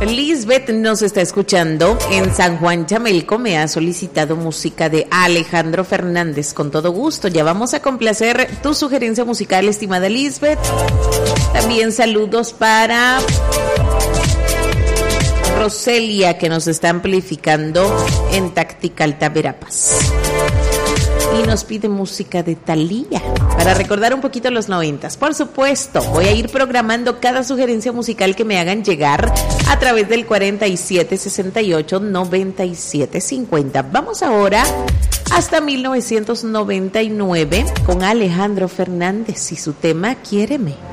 Lisbeth nos está escuchando en San Juan Chamelco. Me ha solicitado música de Alejandro Fernández. Con todo gusto, ya vamos a complacer tu sugerencia musical, estimada Lisbeth. También saludos para Roselia, que nos está amplificando en Tacticalta, Verapaz. Y nos pide música de Thalía para recordar un poquito los 90s. Por supuesto, voy a ir programando cada sugerencia musical que me hagan llegar a través del 4768-9750. Vamos ahora hasta 1999 con Alejandro Fernández y su tema Quiéreme.